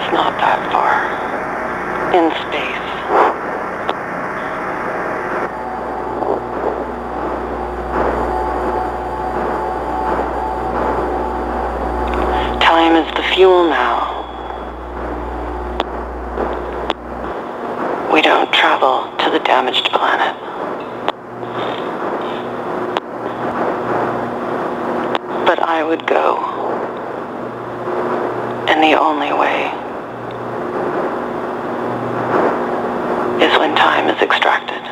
It's not that far. In space. Time is the fuel now. We don't travel to the damaged planet. But I would go. And the only way is when time is extracted.